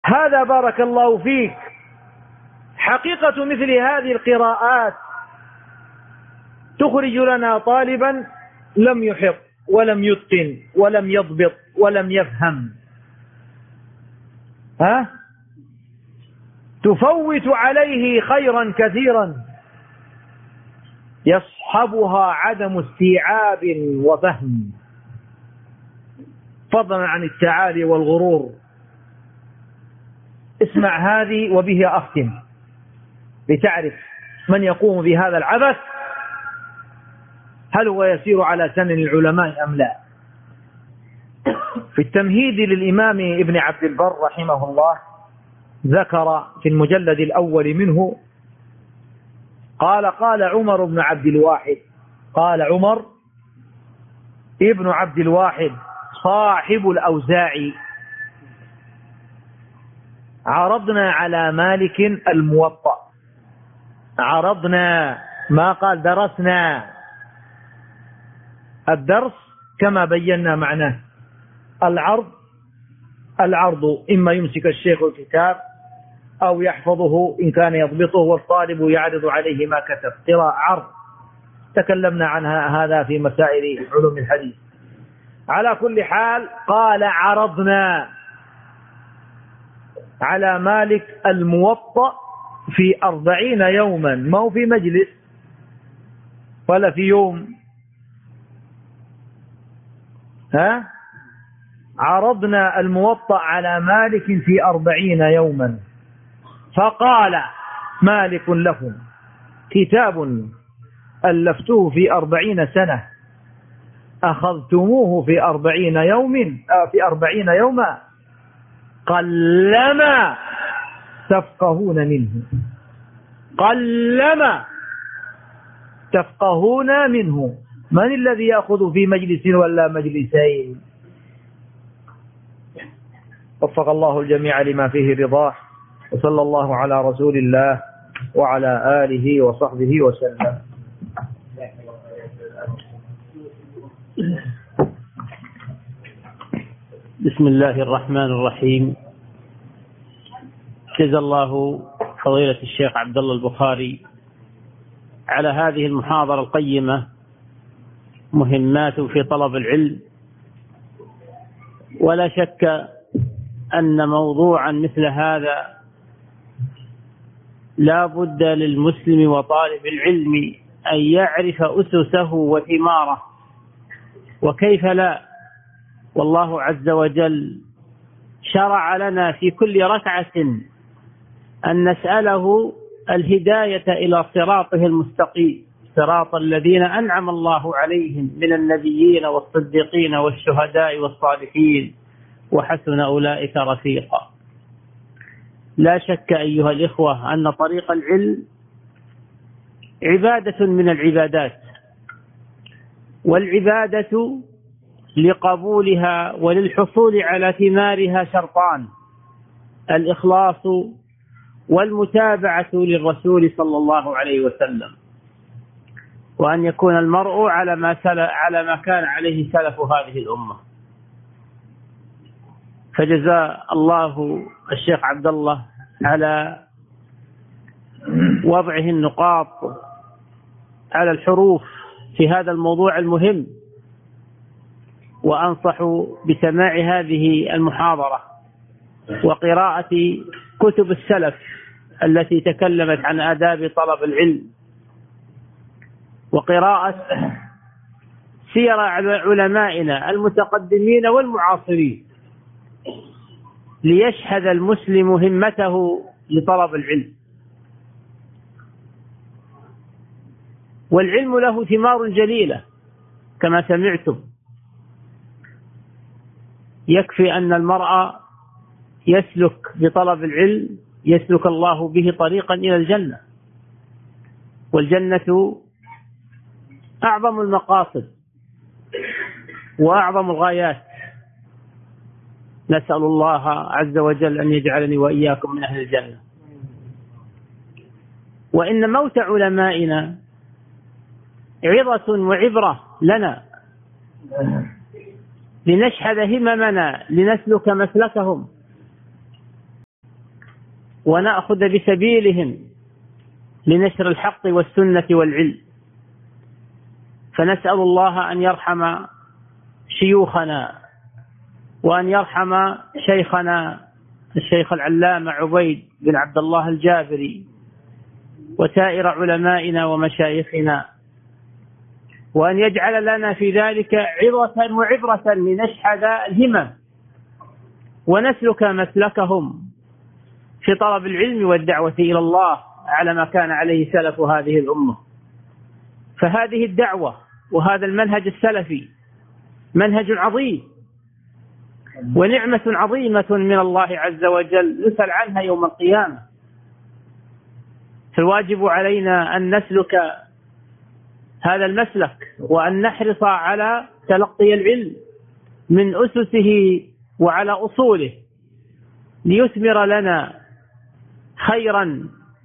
هذا بارك الله فيك حقيقة مثل هذه القراءات تخرج لنا طالبا لم يحط ولم يتقن ولم يضبط ولم يفهم، تفوت عليه خيرا كثيرا يصحبها عدم استيعاب وفهم، فضلا عن التعالي والغرور. اسمع هذه وبه أختم لتعرف من يقوم بهذا العبث هل هو يسير على سنن العلماء أم لا. في التمهيد للإمام ابن عبد البر رحمه الله ذكر في المجلد الأول منه قال عمر بن عبد الواحد، قال عمر ابن عبد الواحد صاحب الأوزاعي: عرضنا على مالك الموطأ. عرضنا، ما قال درسنا. الدرس كما بينا معناه العرض إما يمسك الشيخ الكتاب أو يحفظه إن كان يضبطه والطالب يعرض عليه ما كتب، قراءة عرض. تكلمنا عنها هذا في مسائل علوم الحديث. على كل حال قال عرضنا على مالك الموطأ في 40 يوما، ما هو في مجلس ولا في يوم، عرضنا الموطأ على مالك في 40 يوما، فقال مالك لهم: كتاب ألفته في 40 سنة أخذتموه في 40 يوما قلما تفقهون منه، قلما تفقهون منه. من الذي يأخذ في مجلس ولا مجلسين؟ وفق الله الجميع لما فيه رضاه، وصلى الله على رسول الله وعلى آله وصحبه وسلم. بسم الله الرحمن الرحيم. جزا الله فضيلة الشيخ عبد الله البخاري على هذه المحاضرة القيمة، مهمات في طلب العلم. ولا شك أن موضوعا مثل هذا لا بد للمسلم وطالب العلم أن يعرف أسسه وثماره، وكيف لا، والله عز وجل شرع لنا في كل ركعة أن نسأله الهداية إلى صراطه المستقيم، صراط الذين أنعم الله عليهم من النبيين والصديقين والشهداء والصالحين وحسن أولئك رفيقا. لا شك أيها الإخوة أن طريق العلم عبادة من العبادات، والعبادة لقبولها وللحصول على ثمارها شرطان: الإخلاص والمتابعة للرسول صلى الله عليه وسلم، وأن يكون المرء على ما كان عليه سلف هذه الأمة. فجزا الله الشيخ عبد الله على وضعه النقاط على الحروف في هذا الموضوع المهم، وأنصح بسماع هذه المحاضرة وقراءة كتب السلف التي تكلمت عن آداب طلب العلم، وقراءة سير علمائنا المتقدمين والمعاصرين، ليشهد المسلم همته لطلب العلم. والعلم له ثمار جليلة كما سمعتم. يكفي أن المرء يسلك بطلب العلم يسلك الله به طريقا إلى الجنة، والجنة أعظم المقاصد وأعظم الغايات. نسأل الله عز وجل أن يجعلني وإياكم من أهل الجنة. وإن موت علمائنا عظة وعبرة لنا، لنشهد هممنا لنسلك مسلكهم، ونأخذ بسبيلهم لنشر الحق والسنة والعلم. فنسأل الله أن يرحم شيوخنا وأن يرحم شيخنا الشيخ العلامة عبيد بن عبد الله الجابري وسائر علمائنا ومشايخنا، وأن يجعل لنا في ذلك عظة وعبرة لنشحذ الهمم ونسلك مسلكهم في طلب العلم والدعوة إلى الله على ما كان عليه سلف هذه الأمة. فهذه الدعوة وهذا المنهج السلفي منهج عظيم ونعمة عظيمة من الله عز وجل نسأل عنها يوم القيامة. فالواجب علينا أن نسلك هذا المسلك وأن نحرص على تلقي العلم من أسسه وعلى أصوله ليثمر لنا خيرا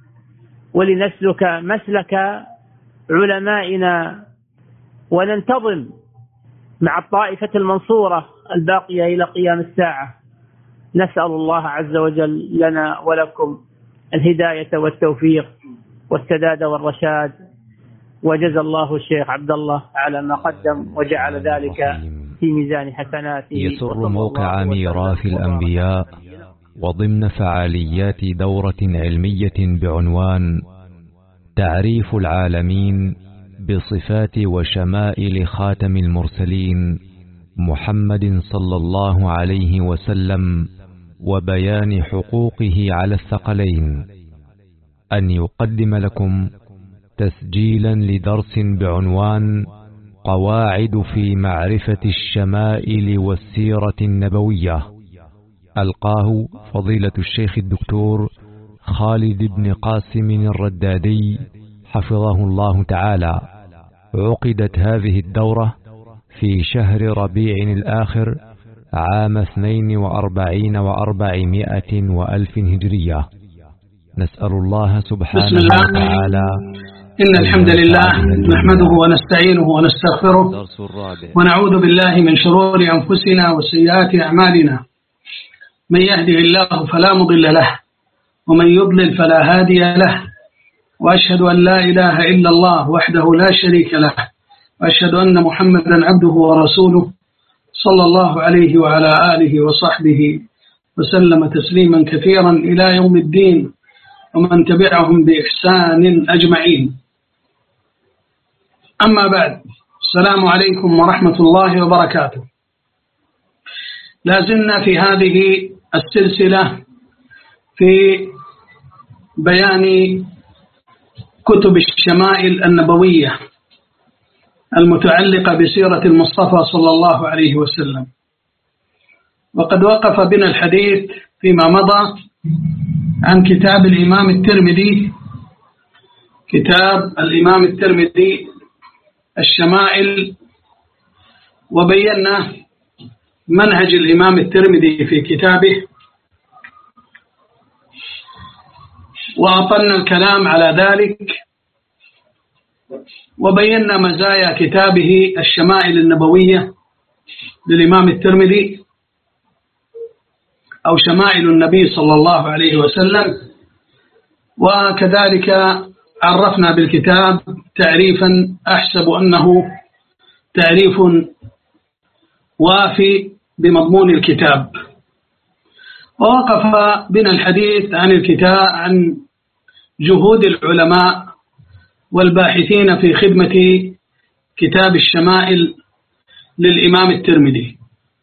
ولنسلك مسلك علمائنا وننتظم مع الطائفة المنصورة الباقية إلى قيام الساعة. نسأل الله عز وجل لنا ولكم الهداية والتوفيق والسداد والرشاد، وجزى الله الشيخ عبد الله على ما قدم وجعل ذلك في ميزان حسناته. يسر موقع ميراث الأنبياء وضمن فعاليات دورة علمية بعنوان تعريف العالمين بصفات وشمائل خاتم المرسلين محمد صلى الله عليه وسلم وبيان حقوقه على الثقلين، أن يقدم لكم تسجيلا لدرس بعنوان قواعد في معرفة الشمائل والسيرة النبوية، ألقاه فضيلة الشيخ الدكتور خالد بن قاسم الردادي حفظه الله تعالى. عقدت هذه الدورة في شهر ربيع الآخر عام 42 و400 وألف هجرية. نسأل الله سبحانه وتعالى. إن الحمد لله نحمده ونستعينه ونستغفره ونعوذ بالله من شرور أنفسنا وسيئات أعمالنا. من يهده الله فلا مضل له ومن يضلل فلا هادي له، وأشهد أن لا إله إلا الله وحده لا شريك له، وأشهد أن محمدا عبده ورسوله صلى الله عليه وعلى آله وصحبه وسلم تسليما كثيرا إلى يوم الدين، ومن تبعهم بإحسان أجمعين. أما بعد، السلام عليكم ورحمة الله وبركاته. لازلنا في هذه السلسلة في بيان كتب الشمائل النبوية المتعلقة بسيرة المصطفى صلى الله عليه وسلم، وقد وقف بنا الحديث فيما مضى عن كتاب الإمام الترمذي، كتاب الإمام الترمذي الشمائل، وبينا منهج الإمام الترمذي في كتابه، وأطلنا الكلام على ذلك، وبينا مزايا كتابه الشمائل النبوية للإمام الترمذي أو شمائل النبي صلى الله عليه وسلم، وكذلك عرفنا بالكتاب تعريفا أحسب أنه تعريف وافي بمضمون الكتاب. ووقف بنا الحديث عن الكتاب عن جهود العلماء والباحثين في خدمة كتاب الشمائل للإمام الترمذي.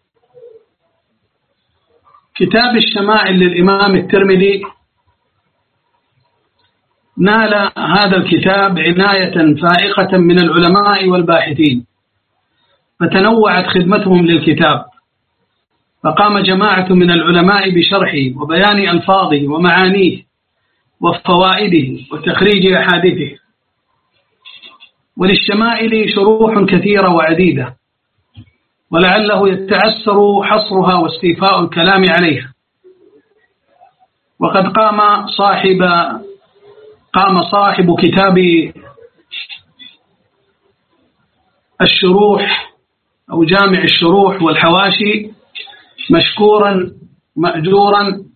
كتاب الشمائل للإمام الترمذي نال هذا الكتاب عناية فائقة من العلماء والباحثين، فتنوعت خدمتهم للكتاب، فقام جماعة من العلماء بشرحه وبيان ألفاظه ومعانيه وفوائده وتخريج أحاديثه. وللشمائل شروح كثيرة وعديدة، ولعله يتعسر حصرها واستيفاء الكلام عليها. وقد قام صاحب كتاب الشروح أو جامع الشروح والحواشي مشكورا مأجورا